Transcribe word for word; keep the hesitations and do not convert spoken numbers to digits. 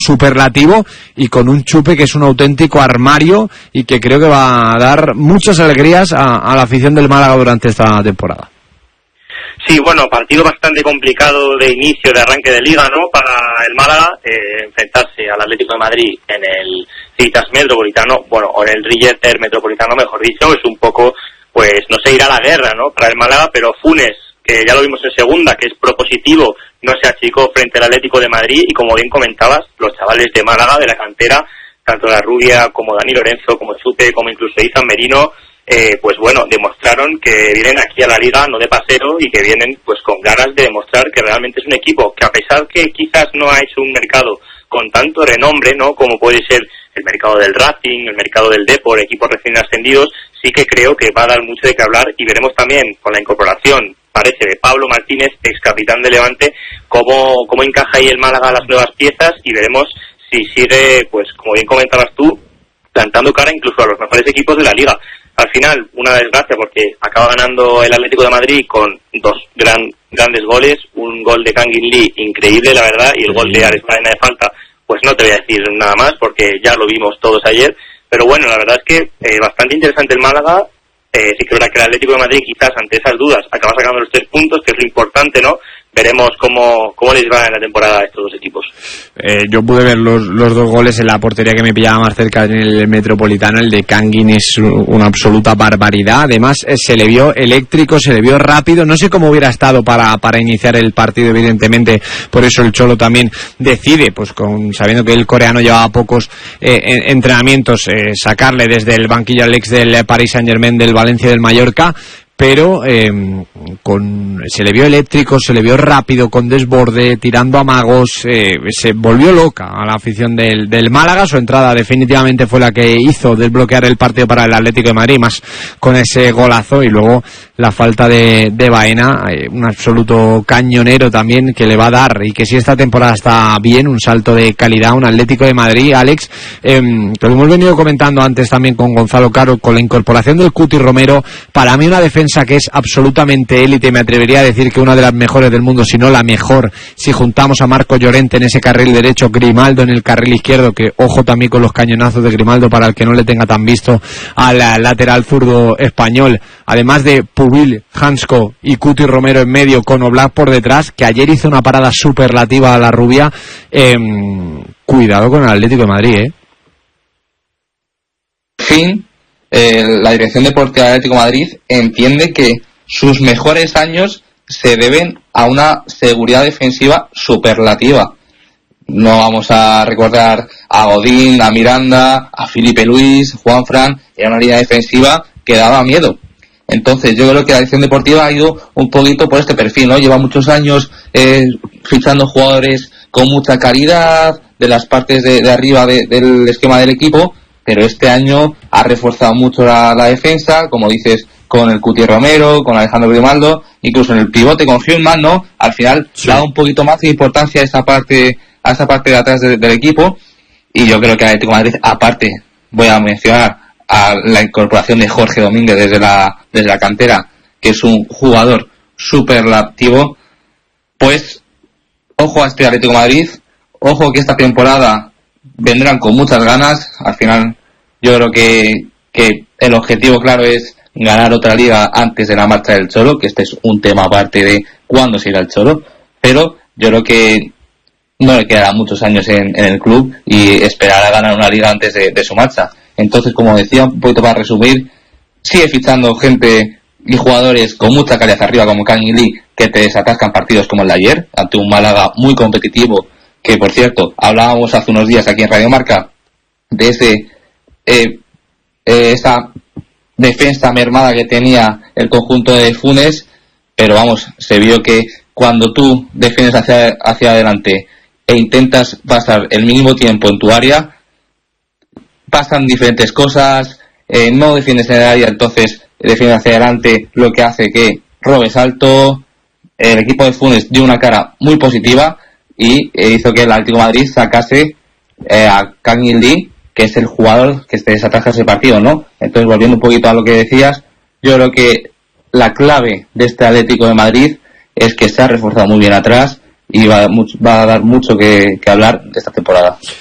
superlativo y con un Chupe que es un auténtico armario y que creo que va a dar muchas alegrías a, a la afición del Málaga durante esta temporada. Sí, bueno, partido bastante complicado de inicio, de arranque de liga, ¿no? Para el Málaga, eh, enfrentarse al Atlético de Madrid en el Civitas Metropolitano, bueno, o en el Rilleter Metropolitano, mejor dicho, es un poco, pues, no sé, ir a la guerra, ¿no? Para el Málaga, pero Funes, que ya lo vimos en segunda, que es propositivo, no se achicó frente al Atlético de Madrid, y como bien comentabas, los chavales de Málaga, de la cantera, tanto La Rubia como Dani Lorenzo, como Chupe, como incluso Izan Merino, Eh, pues bueno, demostraron que vienen aquí a la liga no de paseo y que vienen pues con ganas de demostrar que realmente es un equipo que, a pesar que quizás no ha hecho un mercado con tanto renombre, ¿no?, como puede ser el mercado del Racing, el mercado del Depor, equipos recién ascendidos, sí que creo que va a dar mucho de qué hablar, y veremos también con la incorporación, parece, de Pablo Martínez, ex capitán de Levante, cómo, cómo encaja ahí el Málaga las nuevas piezas, y veremos si sigue, pues como bien comentabas tú, plantando cara incluso a los mejores equipos de la liga. Al final, una desgracia, porque acaba ganando el Atlético de Madrid con dos gran, grandes goles, un gol de Kangin Lee increíble, la verdad, y el gol de Ares Baena de falta, pues no te voy a decir nada más, porque ya lo vimos todos ayer, pero bueno, la verdad es que eh, bastante interesante el Málaga. Eh, sí que es verdad que el Atlético de Madrid, quizás ante esas dudas, acaba sacando los tres puntos, que es lo importante, ¿no? Veremos cómo, cómo les va en la temporada a estos dos equipos. Eh, yo pude ver los, los dos goles en la portería que me pillaba más cerca en el Metropolitano. El de Kangin es una absoluta barbaridad. Además, eh, se le vio eléctrico, se le vio rápido. No sé cómo hubiera estado para, para iniciar el partido, evidentemente. Por eso el Cholo también decide, pues con sabiendo que el coreano llevaba pocos eh, entrenamientos, eh, sacarle desde el banquillo al ex del Paris Saint-Germain, del Valencia, del Mallorca. Pero eh, con, se le vio eléctrico, se le vio rápido, con desborde, tirando amagos, eh, se volvió loca a la afición del, del Málaga. Su entrada definitivamente fue la que hizo desbloquear el partido para el Atlético de Madrid, más con ese golazo, y luego la falta de, de Baena, eh, un absoluto cañonero también que le va a dar, y que si esta temporada está bien, un salto de calidad, un Atlético de Madrid, Alex, eh, que lo hemos venido comentando antes también con Gonzalo Caro, con la incorporación del Cuti Romero, para mí una defensa que es absolutamente élite, me atrevería a decir que una de las mejores del mundo, si no la mejor, si juntamos a Marco Llorente en ese carril derecho, Grimaldo en el carril izquierdo, que ojo también con los cañonazos de Grimaldo para el que no le tenga tan visto al lateral zurdo español, además de Pubil, Hansko y Cuti Romero en medio, con Oblak por detrás, que ayer hizo una parada superlativa a La Rubia. Eh, cuidado con el Atlético de Madrid, ¿eh? Fin. Eh, la dirección deportiva del Atlético de Madrid entiende que sus mejores años se deben a una seguridad defensiva superlativa. No vamos a recordar a Godín, a Miranda, a Felipe Luis, Juanfran. Era una línea defensiva que daba miedo. Entonces yo creo que la dirección deportiva ha ido un poquito por este perfil, ¿no? Lleva muchos años eh, fichando jugadores con mucha calidad de las partes de, de arriba de, del esquema del equipo, pero este año ha reforzado mucho la, la defensa, como dices, con el Cuti Romero, con Alejandro Grimaldo, incluso en el pivote con Hillman, ¿no? Al final sí. Da un poquito más de importancia a esa parte, a esa parte de atrás de, del equipo, y yo creo que el Atlético de Madrid, aparte, voy a mencionar a la incorporación de Jorge Domínguez desde la, desde la cantera, que es un jugador superlativo, pues ojo a este Atlético de Madrid, ojo que esta temporada vendrán con muchas ganas. Al final yo creo que, que el objetivo claro es ganar otra liga antes de la marcha del Cholo, que este es un tema aparte de cuándo se irá el Cholo, pero yo creo que no le quedarán muchos años en, en el club y esperará a ganar una liga antes de, de su marcha. Entonces, como decía, un poquito para resumir, sigue fichando gente y jugadores con mucha calidad arriba como Kangin Lee, que te desatascan partidos como el de ayer, ante un Málaga muy competitivo, que por cierto, hablábamos hace unos días aquí en Radio Marca de ese eh, eh, esa defensa mermada que tenía el conjunto de Funes, pero vamos, se vio que cuando tú defiendes hacia, hacia adelante e intentas pasar el mínimo tiempo en tu área, pasan diferentes cosas, eh, no defiendes en el área, entonces defiendes hacia adelante, lo que hace que robes alto. El equipo de Funes dio una cara muy positiva y eh, hizo que el Atlético de Madrid sacase eh, a Kangin Lee, que es el jugador que se desataja ese partido, ¿no? Entonces, volviendo un poquito a lo que decías, yo creo que la clave de este Atlético de Madrid es que se ha reforzado muy bien atrás y va, va a dar mucho que, que hablar de esta temporada.